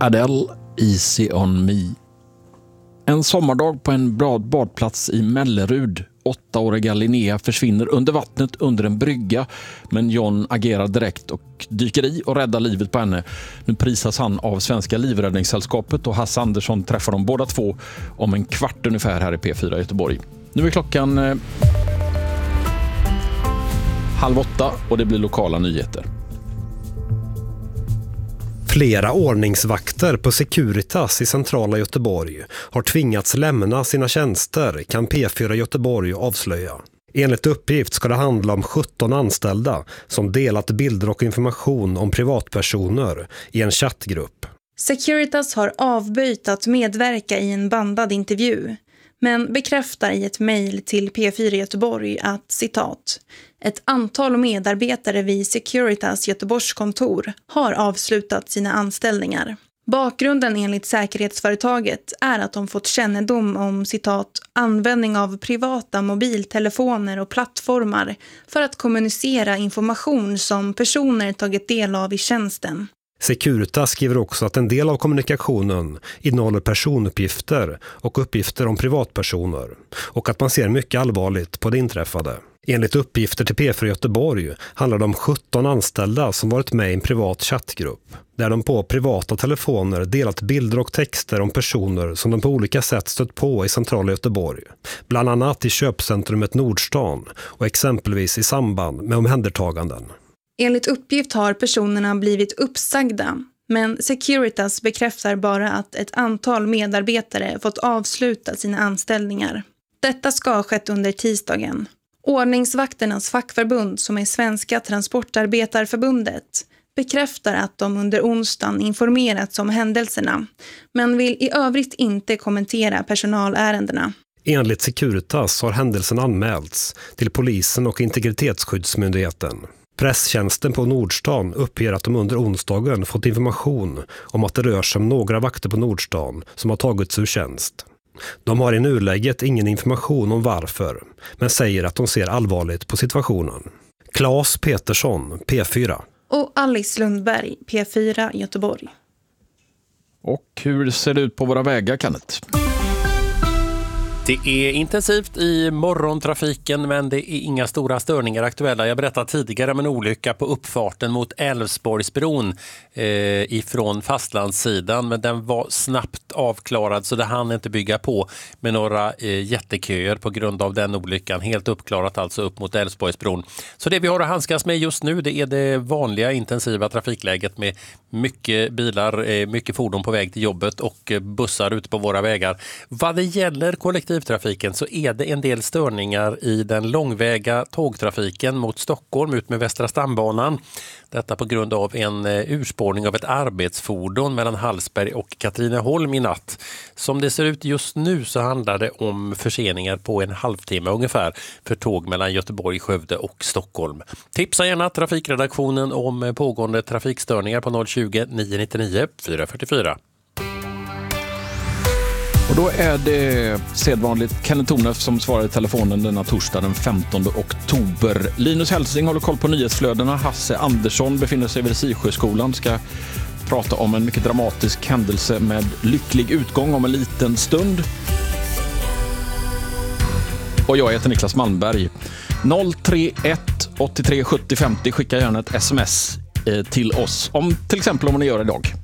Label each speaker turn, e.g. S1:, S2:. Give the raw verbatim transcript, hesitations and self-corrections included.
S1: Adele, Easy on me. En sommardag på en bra badplats i Mellerud. Åttaåriga Linnea försvinner under vattnet under en brygga, men John agerar direkt och dyker i och räddar livet på henne. Nu prisas han av Svenska livräddningssällskapet och Hasse Andersson träffar dem båda två om en kvart ungefär här i P fyra Göteborg. Nu är klockan eh, halv åtta och det blir lokala nyheter.
S2: Flera ordningsvakter på Securitas i centrala Göteborg har tvingats lämna sina tjänster, kan P fyra Göteborg avslöja. Enligt uppgift ska det handla om sjutton anställda som delat bilder och information om privatpersoner i en chattgrupp.
S3: Securitas har avböjt att medverka i en bandad intervju, men bekräftar i ett mejl till P fyra Göteborg att, citat, ett antal medarbetare vid Securitas Göteborgs kontor har avslutat sina anställningar. Bakgrunden enligt säkerhetsföretaget är att de fått kännedom om, citat, användning av privata mobiltelefoner och plattformar för att kommunicera information som personer tagit del av i tjänsten.
S2: Securitas skriver också att en del av kommunikationen innehåller personuppgifter och uppgifter om privatpersoner och att man ser mycket allvarligt på det inträffade. Enligt uppgifter till P fyra Göteborg handlar det om sjutton anställda som varit med i en privat chattgrupp där de på privata telefoner delat bilder och texter om personer som de på olika sätt stött på i centrala Göteborg. Bland annat i köpcentrumet Nordstan och exempelvis i samband med omhändertaganden.
S3: Enligt uppgift har personerna blivit uppsagda, men Securitas bekräftar bara att ett antal medarbetare fått avsluta sina anställningar. Detta ska ha skett under tisdagen. Ordningsvakternas fackförbund, som är Svenska Transportarbetarförbundet, bekräftar att de under onsdagen informerats om händelserna, men vill i övrigt inte kommentera personalärendena.
S2: Enligt Securitas har händelsen anmälts till polisen och integritetsskyddsmyndigheten. Presstjänsten på Nordstan uppger att de under onsdagen fått information om att det rör sig om några vakter på Nordstan som har tagits ur tjänst. De har i nuläget ingen information om varför, men säger att de ser allvarligt på situationen. Claes Petersson, P fyra.
S3: Och Alice Lundberg, P fyra Göteborg.
S1: Och hur ser det ut på våra vägar, Kenneth?
S4: Det är intensivt i morgontrafiken, men det är inga stora störningar aktuella. Jag berättade tidigare om en olycka på uppfarten mot Älvsborgsbron eh, ifrån fastlandssidan, men den var snabbt avklarad så det hann inte bygga på med några eh, jätteköer på grund av den olyckan. Helt uppklarat alltså upp mot Älvsborgsbron. Så det vi har att handskas med just nu, det är det vanliga intensiva trafikläget med mycket bilar, eh, mycket fordon på väg till jobbet och eh, bussar ute på våra vägar. Vad det gäller kollektiv trafiken så är det en del störningar i den långväga tågtrafiken mot Stockholm ut med Västra stambanan. Detta på grund av en urspårning av ett arbetsfordon mellan Hallsberg och Katrineholm i natt. Som det ser ut just nu så handlar det om förseningar på en halvtimme ungefär för tåg mellan Göteborg, Skövde och Stockholm. Tipsa gärna trafikredaktionen om pågående trafikstörningar på noll tjugo, nio nittionio, fyra fyrtiofyra.
S1: Och då är det sedvanligt Kenneth Tornef som svarar i telefonen denna torsdag den femtonde oktober. Linus Helsing håller koll på nyhetsflödena. Hasse Andersson befinner sig vid Sisjöskolan. Ska prata om en mycket dramatisk händelse med lycklig utgång om en liten stund. Och jag heter Niklas Malmberg. noll tre ett åttiotre sjuttio femtio. Skicka gärna ett sms till oss om till exempel om ni gör idag.